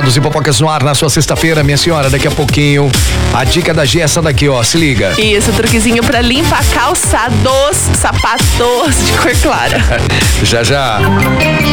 Conectados e Fofocas no ar na sua sexta-feira, minha senhora. Daqui a pouquinho, a dica da G é essa daqui, ó. Se liga. Isso, truquezinho pra limpar calçados, sapatos de cor clara. Já.